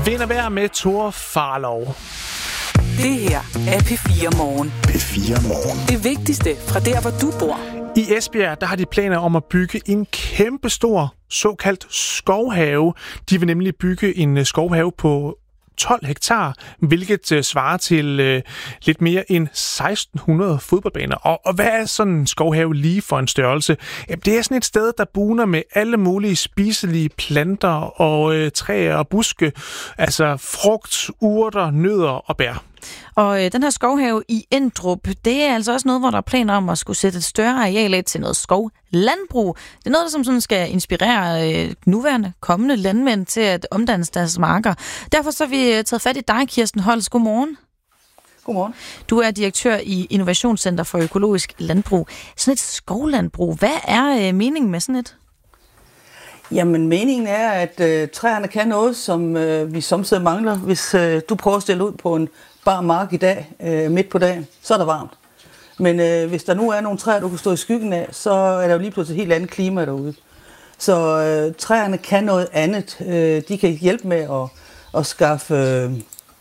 Vind og vejr med Thor Farlov. Det her er P4 Morgen. P4 Morgen. Det vigtigste fra der, hvor du bor. I Esbjerg, der har de planer om at bygge en kæmpestor såkaldt skovhave. De vil nemlig bygge en skovhave på 12 hektar, hvilket svarer til lidt mere end 1600 fodboldbaner. Og hvad er sådan en skovhave lige for en størrelse? Jamen, det er sådan et sted, der bugner med alle mulige spiselige planter og træer og buske, altså frugt, urter, nødder og bær. Og den her skovhave i Endrup, det er altså også noget, hvor der er planer om at skulle sætte et større areal af til noget skovlandbrug. Det er noget, som sådan skal inspirere nuværende, kommende landmænd til at omdanne deres marker. Derfor så har vi taget fat i dig, Kirsten Holst. Godmorgen. Godmorgen. Du er direktør i Innovationscenter for Økologisk Landbrug. Sådan et skovlandbrug, hvad er meningen med sådan et? Jamen, meningen er, at træerne kan noget, som vi samtidig mangler. Hvis du prøver at stille ud på en bar mark i dag, midt på dagen, så er der varmt. Men hvis der nu er nogle træer, du kan stå i skyggen af, så er der jo lige pludselig et helt andet klima derude. Så træerne kan noget andet. De kan hjælpe med at skaffe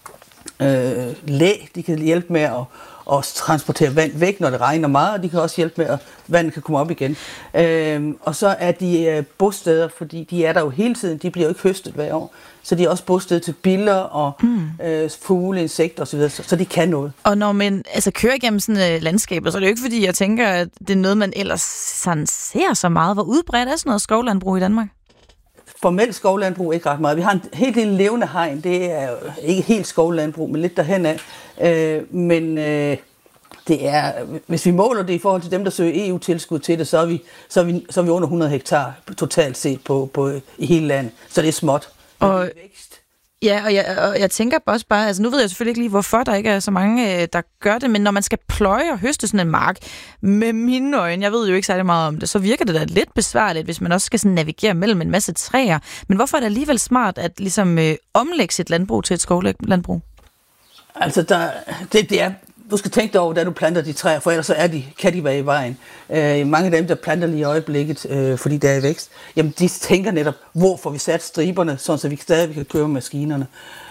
læ. De kan hjælpe med at transportere vand væk, når det regner meget, og de kan også hjælpe med, at vandet kan komme op igen. Og så er de bosteder, fordi de er der jo hele tiden, de bliver jo ikke høstet hver år, så de er også bosted til biller og fugle, insekter osv., så de kan noget. Og når man kører igennem sådan et landskab, så er det jo ikke fordi, jeg tænker, at det er noget, man ellers sådan ser så meget. Hvor udbredt er sådan noget skovlandbrug i Danmark? Formelt skovlandbrug ikke ret meget. Vi har en helt lille levende hegn. Det er jo ikke helt skovlandbrug, men lidt derhen af. Men det er, hvis vi måler det i forhold til dem, der søger EU-tilskud til det, så er vi under 100 hektar totalt set på i hele landet. Så det er småt. Og vækst. Ja, og jeg tænker også bare, altså nu ved jeg selvfølgelig ikke lige, hvorfor der ikke er så mange, der gør det, men når man skal pløje og høste sådan en mark, med mine øjne, jeg ved jo ikke særlig meget om det, så virker det da lidt besværligt, hvis man også skal sådan navigere mellem en masse træer. Men hvorfor er det alligevel smart at ligesom omlægge sit landbrug til et skovlandbrug? Altså, det er... Du skal tænke dig over, da du planter de træer, for ellers så kan de være i vejen. Mange af dem, der planter lige i øjeblikket, fordi det er i vækst, jamen de tænker netop, hvor får vi sat striberne, så vi stadig kan køre maskinerne.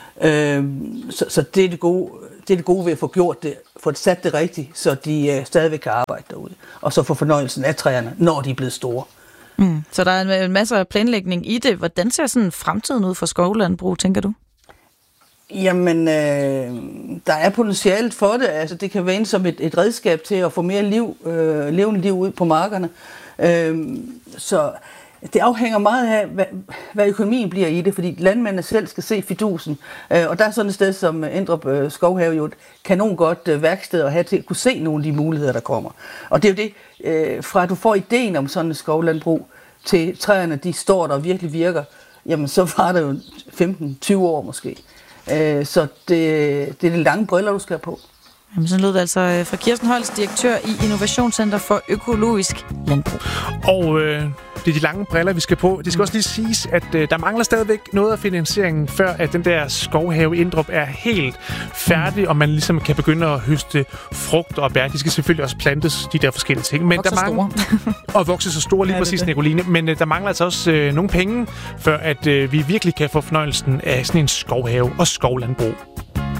Så det er det gode ved at få gjort det, få sat det rigtigt, så de stadigvæk kan arbejde derude. Og så få fornøjelsen af træerne, når de er blevet store. Så der er en masse planlægning i det. Hvordan ser sådan fremtiden ud for skovlandbrug, tænker du? Jamen, der er potentialet for det. Altså, det kan være som et redskab til at få mere levende liv ud på markerne. Så det afhænger meget af, hvad økonomien bliver i det, fordi landmændene selv skal se fidusen. Og der er sådan et sted som Endrup Skovhave jo et kanon godt værksted at have til at kunne se nogle af de muligheder, der kommer. Og det er jo det, fra at du får ideen om sådan et skovlandbrug, til træerne, de står der og virkelig virker, jamen så var det jo 15-20 år måske. Så det er de lange briller, du skal have på. Jamen, så lød det altså fra Kirsten Holst, direktør i Innovationscenter for Økologisk Landbrug. Og det er de lange briller, vi skal på. Det skal også lige siges, at der mangler stadigvæk noget af finansieringen, før at den der skovhave Endrup er helt færdig, og man ligesom kan begynde at høste frugt og bær. De skal selvfølgelig også plantes, de der forskellige ting. Men vokser der mangler og vokse så store, lige præcis, Nicoline. Men der mangler altså også nogle penge, før at vi virkelig kan få fornøjelsen af sådan en skovhave og skovlandbrug.